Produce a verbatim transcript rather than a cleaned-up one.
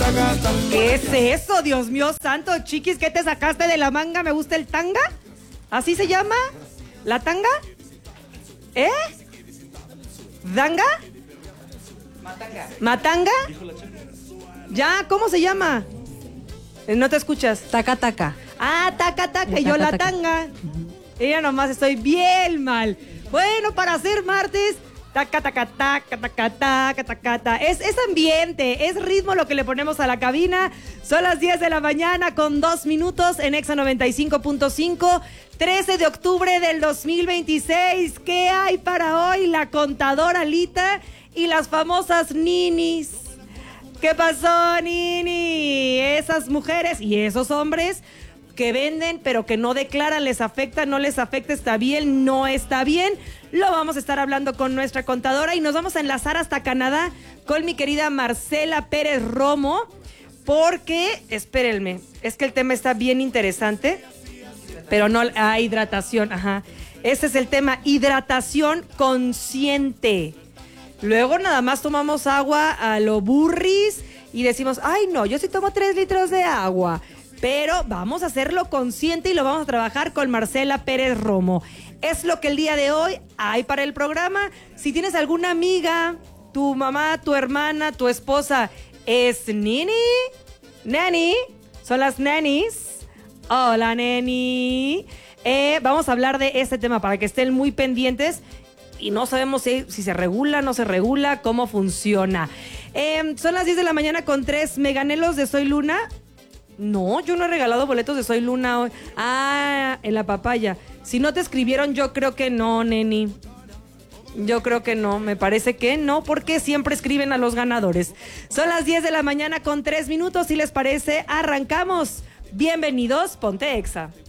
¿Qué es eso, Dios mío santo? Chiquis, ¿qué te sacaste de la manga? ¿Me gusta el tanga? ¿Así se llama? ¿La tanga? ¿Eh? ¿Danga? Matanga. ¿Matanga? Ya, ¿cómo se llama? No te escuchas. Taca, taca. Ah, taca, taca, y taca, yo la taca. tanga. Ella nomás estoy bien mal. Bueno, para hacer martes, taca, taca, taca, taca, taca, taca, taca. Es, es ambiente, es ritmo lo que le ponemos a la cabina. Son las diez de la mañana con dos minutos en Exa noventa y cinco punto cinco. trece de octubre del dos mil veintiséis. ¿Qué hay para hoy? La contadora Lita y las famosas ninis. ¿Qué pasó, nini? Esas mujeres y esos hombres que venden pero que no declaran, les afecta, no les afecta, está bien, no está bien. Lo vamos a estar hablando con nuestra contadora y nos vamos a enlazar hasta Canadá con mi querida Marcela Pérez Romo, porque, espérenme, es que el tema está bien interesante, pero no, ah, hidratación, ajá. Ese es el tema, hidratación consciente. Luego nada más tomamos agua a lo burris y decimos, ay no, yo sí tomo tres litros de agua. Pero vamos a hacerlo consciente y lo vamos a trabajar con Marcela Pérez Romo. Es lo que el día de hoy hay para el programa. Si tienes alguna amiga, tu mamá, tu hermana, tu esposa, ¿es nini? ¿Nani? ¿Son las nanis? Hola, neni. Eh, vamos a hablar de este tema para que estén muy pendientes. Y no sabemos si, si se regula, no se regula, cómo funciona. Eh, son las diez de la mañana con tres. Meganelos de Soy Luna. No, yo no he regalado boletos de Soy Luna hoy. Ah, en la papaya. Si no te escribieron, yo creo que no, neni. Yo creo que no, me parece que no, porque siempre escriben a los ganadores. Son las diez de la mañana con tres minutos. Si les parece, arrancamos. Bienvenidos, Ponte Exa.